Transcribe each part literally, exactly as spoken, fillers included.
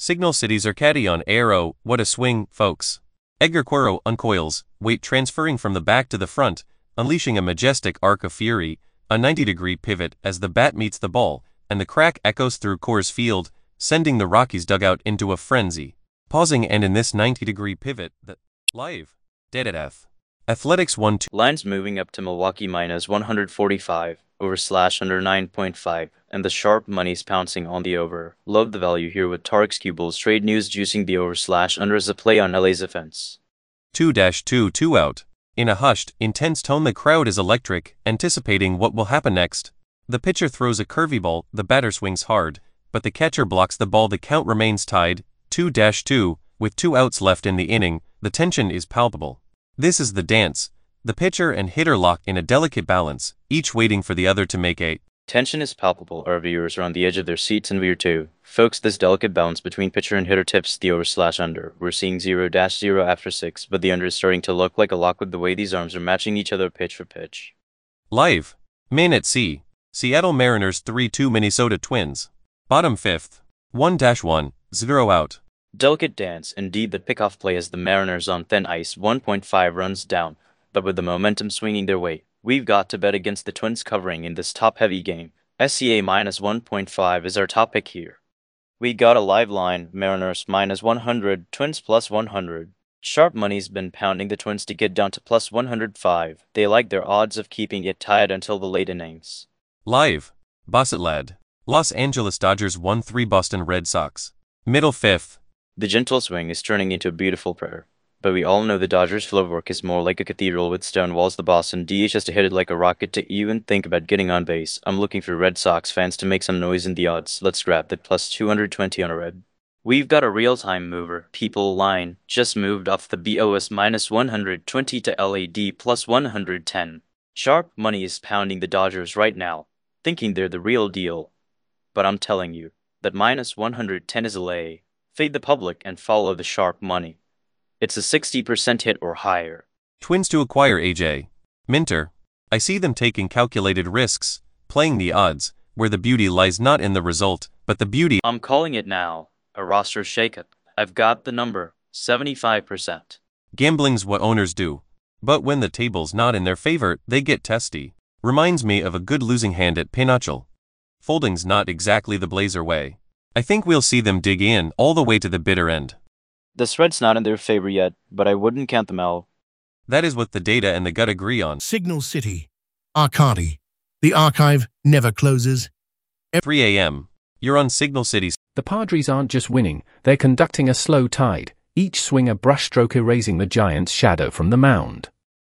Signal City's Arcadi on Aero, what a swing, folks. Edgar Quero uncoils, weight transferring from the back to the front, unleashing a majestic arc of fury, a ninety degree pivot as the bat meets the ball, and the crack echoes through Coors Field, sending the Rockies dugout into a frenzy. Pausing and in this ninety degree pivot, the live, dead at F. Athletics one two. Lines moving up to Milwaukee minus one forty-five, over slash under nine point five, and the sharp money's pouncing on the over. Love the value here with Tarex Cubal's trade news juicing the over slash under as a play on L A's offense. two two two out. In a hushed, intense tone the crowd is electric, anticipating what will happen next. The pitcher throws a curvy ball, the batter swings hard, but the catcher blocks the ball. The count remains tied, two two, with two outs left in the inning. The tension is palpable. This is the dance. The pitcher and hitter lock in a delicate balance, each waiting for the other to make a. Tension is palpable. Our viewers are on the edge of their seats and we are too. Folks, this delicate balance between pitcher and hitter tips the over slash under. We're seeing zero zero after six, but the under is starting to look like a lock with the way these arms are matching each other pitch for pitch. Live. Main at C. Seattle Mariners three two Minnesota Twins. Bottom fifth. one one, zero out. Delicate dance, indeed. The pickoff play as the Mariners on thin ice, one point five runs down, but with the momentum swinging their way. We've got to bet against the Twins covering in this top-heavy game. S C A minus one point five is our top pick here. We got a live line, Mariners minus one hundred, Twins plus one hundred. Sharp money's been pounding the Twins to get down to plus one hundred five. They like their odds of keeping it tied until the late innings. Live. Bassett lad. Los Angeles Dodgers one three Boston Red Sox. Middle fifth. The gentle swing is turning into a beautiful prayer. But we all know the Dodgers' flow work is more like a cathedral with stone walls. The Boston D H has to hit it like a rocket to even think about getting on base. I'm looking for Red Sox fans to make some noise in the odds. Let's grab that plus two hundred twenty on a red. We've got a real-time mover. People line just moved off the B O S minus one hundred twenty to L A D plus one hundred ten. Sharp money is pounding the Dodgers right now, thinking they're the real deal. But I'm telling you that minus one hundred ten is a lay. Fade the public and follow the sharp money. It's a sixty percent hit or higher. Twins to acquire A J Minter. I see them taking calculated risks, playing the odds, where the beauty lies not in the result, but the beauty. I'm calling it now. A roster shakeup. I've got the number, seventy-five percent. Gambling's what owners do. But when the table's not in their favor, they get testy. Reminds me of a good losing hand at Pinochle. Folding's not exactly the Blazer way. I think we'll see them dig in all the way to the bitter end. The spread's not in their favor yet, but I wouldn't count them out. That is what the data and the gut agree on. Signal City. Arcadi. The archive never closes. three A M You're on Signal City. The Padres aren't just winning, they're conducting a slow tide, each swing a brushstroke erasing the Giants' shadow from the mound.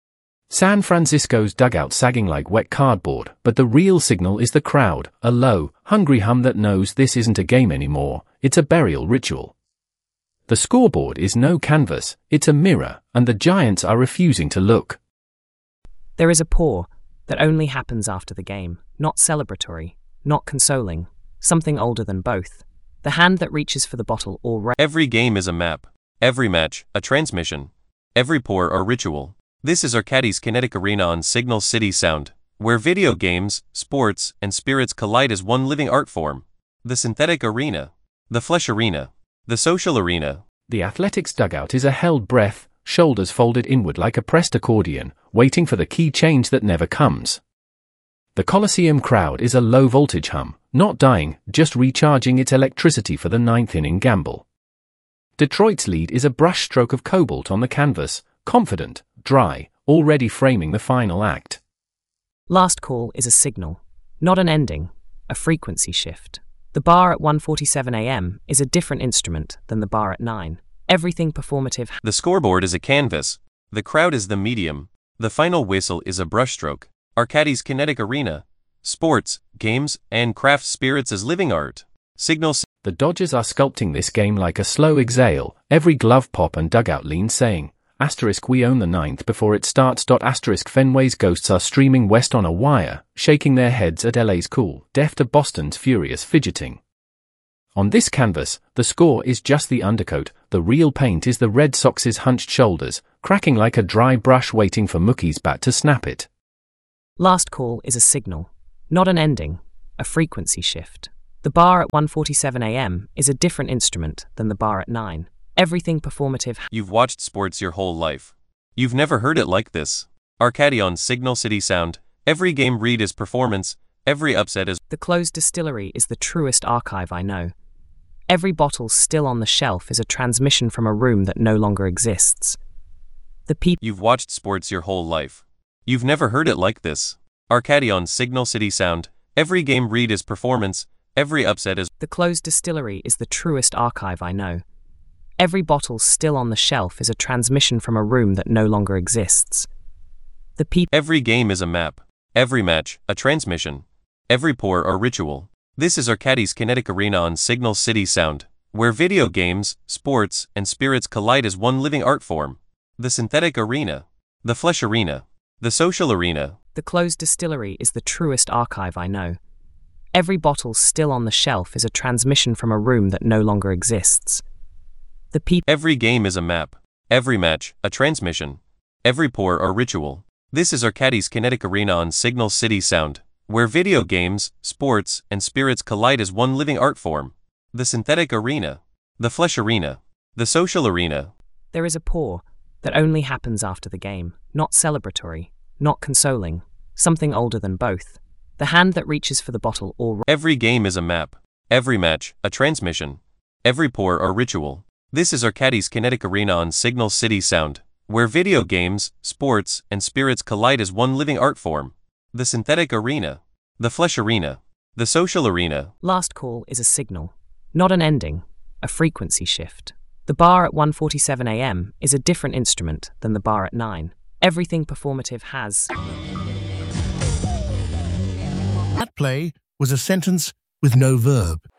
San Francisco's dugout sagging like wet cardboard, but the real signal is the crowd, a low, hungry hum that knows this isn't a game anymore, it's a burial ritual. The scoreboard is no canvas, it's a mirror, and the Giants are refusing to look. There is a pour that only happens after the game, not celebratory, not consoling, something older than both. The hand that reaches for the bottle already. Every game is a map, every match, a transmission, every pour a ritual. This is Arcadi's Kinetic Arena on Signal City Sound, where video games, sports, and spirits collide as one living art form. The synthetic arena, the flesh arena, the social arena. The Athletics dugout is a held breath, shoulders folded inward like a pressed accordion, waiting for the key change that never comes. The Coliseum crowd is a low-voltage hum, not dying, just recharging its electricity for the ninth-inning gamble. Detroit's lead is a brushstroke of cobalt on the canvas, confident, dry, already framing the final act. Last call is a signal, not an ending, a frequency shift. The bar at one forty-seven a m is a different instrument than the bar at nine. Everything performative. The scoreboard is a canvas. The crowd is the medium. The final whistle is a brushstroke. Arcadi's Kinetic Arena. Sports, games, and craft spirits as living art. Signal. The Dodgers are sculpting this game like a slow exhale, every glove pop and dugout lean saying, asterisk we own the ninth before it starts. Asterisk Fenway's ghosts are streaming west on a wire, shaking their heads at L A's cool, deaf to Boston's furious fidgeting. On this canvas, the score is just the undercoat, the real paint is the Red Sox's hunched shoulders, cracking like a dry brush waiting for Mookie's bat to snap it. Last call is a signal, not an ending, a frequency shift. The bar at one forty-seven a m is a different instrument than the bar at nine. Everything performative. You've watched sports your whole life. You've never heard it like this. Arcadion Signal City Sound. Every game read is performance, every upset is... The closed distillery is the truest archive I know. Every bottle still on the shelf is a transmission from a room that no longer exists. The people... You've watched sports your whole life. You've never heard it like this. Arcadion Signal City Sound. Every game read is performance, every upset is... The closed distillery is the truest archive I know. Every bottle still on the shelf is a transmission from a room that no longer exists. The people... Every game is a map. Every match, a transmission. Every pour, a ritual. This is Arcadi's Kinetic Arena on Signal City Sound, where video games, sports, and spirits collide as one living art form. The synthetic arena. The flesh arena. The social arena. The closed distillery is the truest archive I know. Every bottle still on the shelf is a transmission from a room that no longer exists. The people... Every game is a map. Every match, a transmission. Every pour, a ritual. This is Arcadi's Kinetic Arena on Signal City Sound, where video games, sports, and spirits collide as one living art form. The synthetic arena. The flesh arena. The social arena. There is a pour that only happens after the game, not celebratory, not consoling, something older than both. The hand that reaches for the bottle or... Every game is a map. Every match, a transmission. Every pour, a ritual. This is Arcadi's Kinetic Arena on Signal City Sound, where video games, sports, and spirits collide as one living art form. The synthetic arena. The flesh arena. The social arena. Last call is a signal, not an ending, a frequency shift. The bar at one forty-seven a m is a different instrument than the bar at nine. Everything performative has... That play was a sentence with no verb.